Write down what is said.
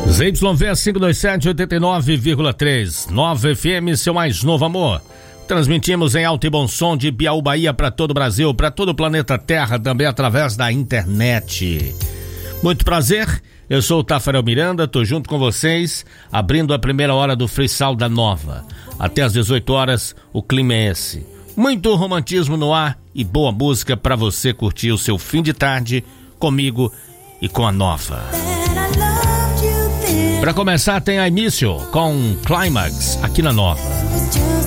ZYV 527 89,3 9 FM, seu mais novo amor. Transmitimos em alto e bom som de Biaú, Bahia, para todo o Brasil, para todo o planeta Terra, também através da internet. Muito prazer, eu sou o Tafarel Miranda, tô junto com vocês, abrindo a primeira hora do Freestyle da Nova. Até às 18 horas, o clima é esse. Muito romantismo no ar e boa música para você curtir o seu fim de tarde comigo e com a Nova. Para começar, tem a Início com Climax aqui na Nova.